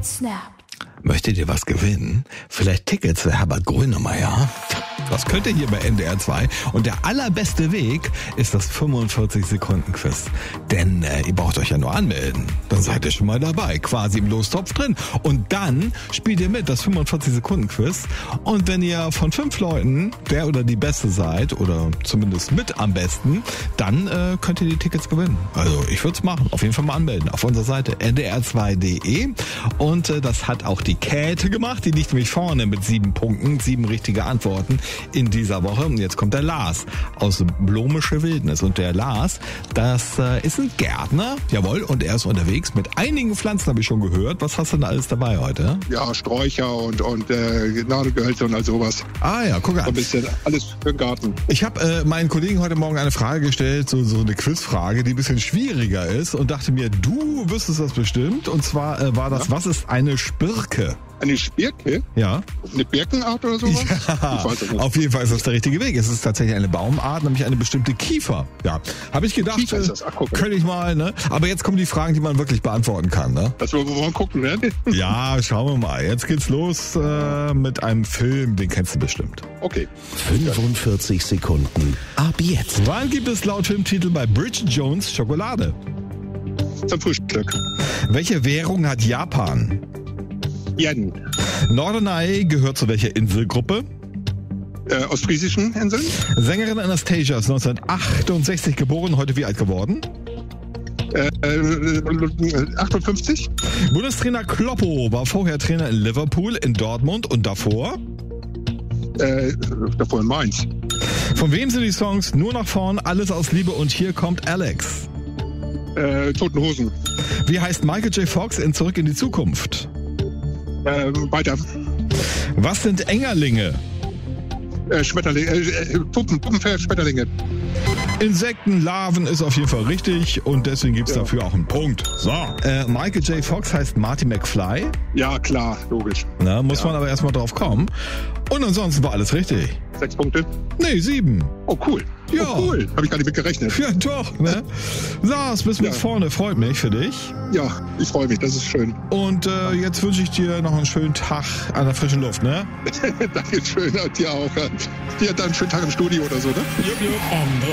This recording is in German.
Snap. Möchtet ihr was gewinnen? Vielleicht Tickets für Herbert Grönemeyer? Das könnt ihr hier bei NDR 2. Und der allerbeste Weg ist das 45-Sekunden-Quiz. Denn ihr braucht euch ja nur anmelden. Dann seid ihr schon mal dabei, quasi im Lostopf drin. Und dann spielt ihr mit, das 45-Sekunden-Quiz. Und wenn ihr von 5 Leuten der oder die Beste seid, oder zumindest mit am besten, dann könnt ihr die Tickets gewinnen. Also ich würde es machen. Auf jeden Fall mal anmelden. Auf unserer Seite ndr2.de. Und das hat auch die Käthe gemacht. Die liegt nämlich vorne mit 7 Punkten, 7 richtige Antworten in dieser Woche. Und jetzt kommt der Lars aus Blomische Wildnis. Und der Lars, das ist ein Gärtner, jawohl, und er ist unterwegs mit einigen Pflanzen, habe ich schon gehört. Was hast du denn alles dabei heute? Ja, Sträucher und Nadelgehölze und all sowas. Ah ja, guck an. So ein bisschen alles für den Garten. Ich habe meinen Kollegen heute Morgen eine Frage gestellt, so eine Quizfrage, die ein bisschen schwieriger ist und dachte mir, du wüsstest das bestimmt. Und zwar war das, was ist eine Spirke? Eine Spirke? Ja. Eine Birkenart oder sowas? Ja, ich weiß es nicht. Auf jeden Fall ist das der richtige Weg. Es ist tatsächlich eine Baumart, nämlich eine bestimmte Kiefer. Ja, habe ich gedacht, Kiefer ist das. Ach, guck. könnte ich mal, ne? Aber jetzt kommen die Fragen, die man wirklich beantworten kann, ne? Das wollen wir mal gucken, ne? Ja, schauen wir mal. Jetzt geht's los mit einem Film, den kennst du bestimmt. Okay. 45 Sekunden. Ab jetzt. Wann gibt es laut Filmtitel bei Bridget Jones Schokolade? Zum Frühstück. Welche Währung hat Japan? Yen. Norderney gehört zu welcher Inselgruppe? Ostfriesischen Inseln. Sängerin Anastasia ist 1968 geboren, heute wie alt geworden? 58. Bundestrainer Kloppo war vorher Trainer in Liverpool, in Dortmund und davor? Davor in Mainz. Von wem sind die Songs Nur nach vorn, Alles aus Liebe und Hier kommt Alex? Toten Hosen. Wie heißt Michael J. Fox in Zurück in die Zukunft? Weiter. Was sind Engerlinge? Schmetterlinge. Schmetterlinge. Insekten, Larven ist auf jeden Fall richtig und deswegen gibt's dafür auch einen Punkt. So, Michael J. Fox heißt Marty McFly. Ja, klar, logisch. Na, muss man aber erstmal drauf kommen. Und ansonsten war alles richtig. 6 Punkte. Nee, 7. Oh, cool. Ja. Oh, cool. Habe ich gar nicht mit gerechnet. Ja, doch, ne? Lars, bist mit vorne, freut mich für dich. Ja, ich freue mich, das ist schön. Und jetzt wünsche ich dir noch einen schönen Tag an der frischen Luft, ne? Dankeschön, dir auch. Dir dann einen schönen Tag im Studio oder so, ne? Jupp, jupp. NDR